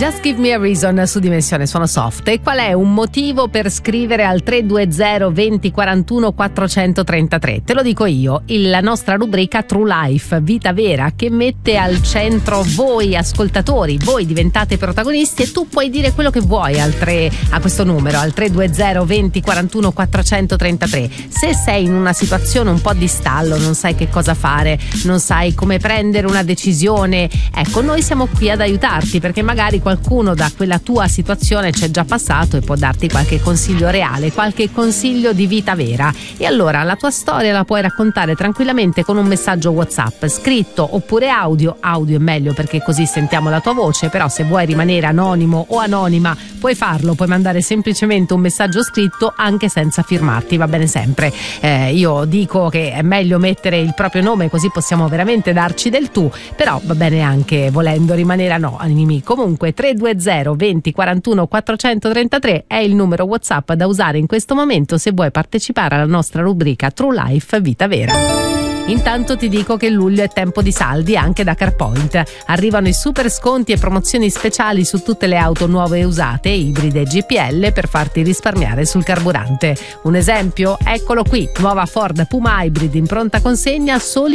Just Give Me a Reason su Dimensione Suono Soft. E qual è un motivo per scrivere al 320 20 41 433? Te lo dico io, la nostra rubrica True Life, vita vera, che mette al centro voi ascoltatori. Voi diventate protagonisti e tu puoi dire quello che vuoi a questo numero, al 320 20 41 433. Se sei in una situazione un po' di stallo, non sai che cosa fare, non sai come prendere una decisione, ecco, noi siamo qui ad aiutarti, perché magari qualcuno da quella tua situazione c'è già passato e può darti qualche consiglio reale, qualche consiglio di vita vera. E allora la tua storia la puoi raccontare tranquillamente con un messaggio WhatsApp scritto oppure audio è meglio perché così sentiamo la tua voce, però se vuoi rimanere anonimo o anonima puoi farlo, puoi mandare semplicemente un messaggio scritto anche senza firmarti, va bene sempre. Io dico che è meglio mettere il proprio nome così possiamo veramente darci del tu, però va bene anche volendo rimanere anonimi. Comunque 320 20 41 433 è il numero WhatsApp da usare in questo momento se vuoi partecipare alla nostra rubrica True Life Vita Vera. Intanto ti dico che luglio è tempo di saldi anche da CarPoint. Arrivano i super sconti e promozioni speciali su tutte le auto nuove e usate, ibride e GPL, per farti risparmiare sul carburante. Un esempio? Eccolo qui, nuova Ford Puma Hybrid in pronta consegna a soli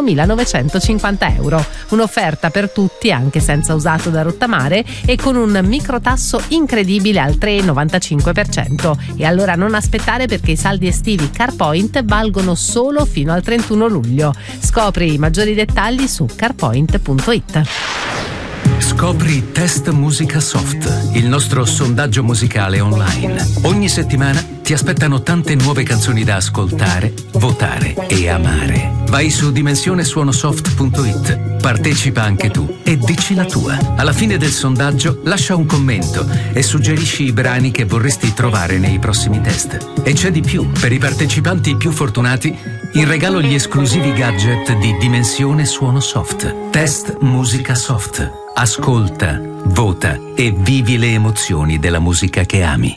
21.950 euro. Un'offerta per tutti anche senza usato da rottamare e con un microtasso incredibile al 3,95%. E allora non aspettare, perché i saldi estivi CarPoint valgono solo fino al 31 luglio. Scopri i maggiori dettagli su carpoint.it. Scopri Test Musica Soft, il nostro sondaggio musicale online. Ogni settimana ti aspettano tante nuove canzoni da ascoltare, votare e amare. Vai su dimensionesuonosoft.it, partecipa anche tu e dici la tua. Alla fine del sondaggio lascia un commento e suggerisci i brani che vorresti trovare nei prossimi test. E c'è di più, per i partecipanti più fortunati in regalo gli esclusivi gadget di Dimensione Suono Soft. Test Musica Soft. Ascolta, vota e vivi le emozioni della musica che ami.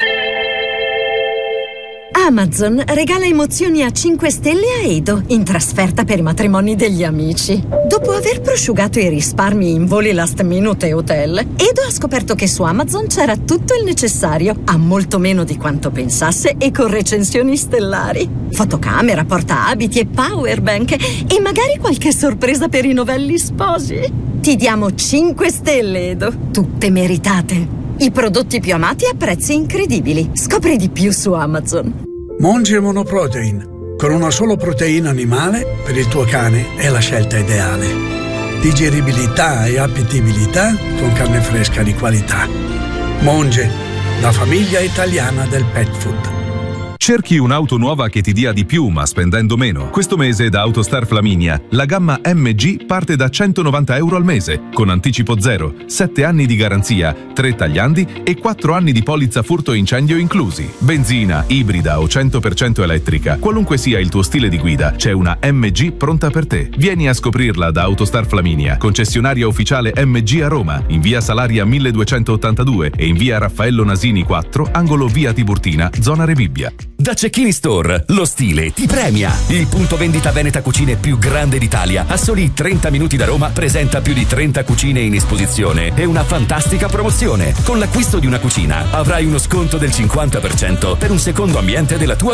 Amazon regala emozioni a 5 stelle a Edo in trasferta per i matrimoni degli amici. Dopo aver prosciugato i risparmi in voli last minute e hotel, Edo ha scoperto che su Amazon c'era tutto il necessario, a molto meno di quanto pensasse e con recensioni stellari. Fotocamera, portaabiti e powerbank e magari qualche sorpresa per i novelli sposi. Ti diamo 5 stelle, Edo, tutte meritate. I prodotti più amati a prezzi incredibili. Scopri di più su Amazon. Monge Monoprotein. Con una solo proteina animale, per il tuo cane è la scelta ideale. Digeribilità e appetibilità con carne fresca di qualità. Monge, la famiglia italiana del pet food. Cerchi un'auto nuova che ti dia di più ma spendendo meno? Questo mese da Autostar Flaminia la gamma MG parte da 190 euro al mese, con anticipo zero, 7 anni di garanzia, 3 tagliandi e 4 anni di polizza furto e incendio inclusi. Benzina, ibrida o 100% elettrica, qualunque sia il tuo stile di guida, c'è una MG pronta per te. Vieni a scoprirla da Autostar Flaminia, concessionaria ufficiale MG a Roma, in via Salaria 1282 e in via Raffaello Nasini 4, angolo via Tiburtina, zona Rebibbia. Da Cecchini Store, lo stile ti premia. Il punto vendita Veneta Cucine più grande d'Italia, a soli 30 minuti da Roma, presenta più di 30 cucine in esposizione e una fantastica promozione. Con l'acquisto di una cucina avrai uno sconto del 50% per un secondo ambiente della tua